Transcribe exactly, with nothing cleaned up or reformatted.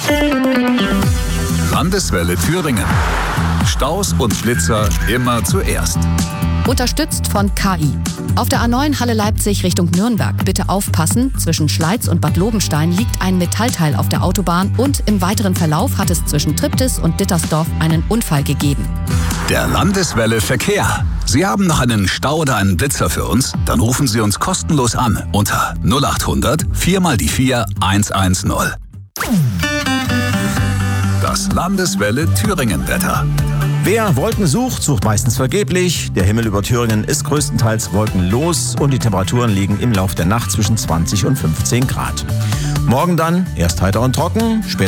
Landeswelle Thüringen. Staus und Blitzer immer zuerst. Unterstützt von K I. Auf der A neun Halle Leipzig Richtung Nürnberg. Bitte aufpassen, zwischen Schleiz und Bad Lobenstein liegt ein Metallteil auf der Autobahn und im weiteren Verlauf hat es zwischen Triptis und Dittersdorf einen Unfall gegeben. Der Landeswelle Verkehr. Sie haben noch einen Stau oder einen Blitzer für uns? Dann rufen Sie uns kostenlos an unter null acht hundert vier mal die vier eins eins null. Das Landeswelle Thüringen Wetter. Wer Wolken sucht, sucht meistens vergeblich. Der Himmel über Thüringen ist größtenteils wolkenlos und die Temperaturen liegen im Lauf der Nacht zwischen zwanzig und fünfzehn Grad. Morgen dann erst heiter und trocken, später